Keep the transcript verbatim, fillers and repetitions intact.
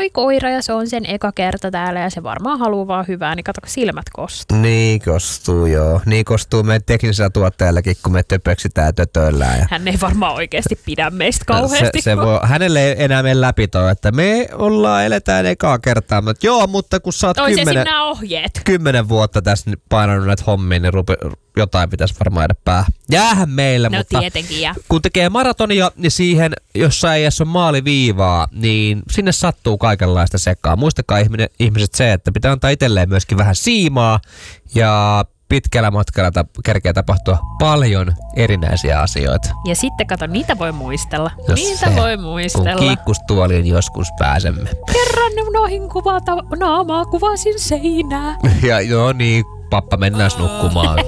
oli koira ja se on sen eka kerta täällä ja se varmaan haluaa vaan hyvää, niin kato, silmät kostuu. Niin kostuu, joo. Niin kostuu meidän teknisellä tuottajallakin, kun me töpöksitään ja tötöillään. Ja hän ei varmaan oikeasti pidä meistä kauheasti. Se, se voi, hänelle ei enää mene läpi toi, että me ollaan, eletään ekaa kertaa. Mutta joo, mutta kun sä oot kymmenen, ohjeet. kymmenen vuotta tässä painanut näitä hommia, niin rupe, jotain pitäisi varmaan jäädä päähän. Jäähän meille, no, mutta tietenkin jää. Kun tekee maratonia, niin siihen, jos ei edes ole maaliviivaa, niin sinne sattuu kaikenlaista sekaa. Muistakaa ihmiset se, että pitää antaa itselleen myöskin vähän siimaa ja pitkällä matkalla ta- kerkeä tapahtua paljon erinäisiä asioita. Ja sitten kato, niitä voi muistella. Jos niitä se, voi muistella. Kun kiikkustuoliin joskus pääsemme. Kerran unohin kuvata naamaa, kuvasin seinää. Ja no niin, pappa, mennään nukkumaan.